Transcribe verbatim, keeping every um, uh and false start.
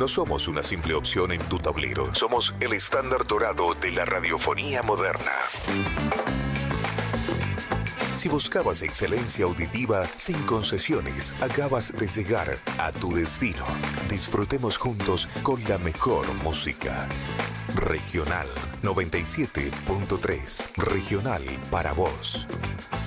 No somos una simple opción en tu tablero. Somos el estándar dorado de la radiofonía moderna. Si buscabas excelencia auditiva sin concesiones, acabas de llegar a tu destino. Disfrutemos juntos con la mejor música. Regional noventa y siete punto tres. Regional para vos.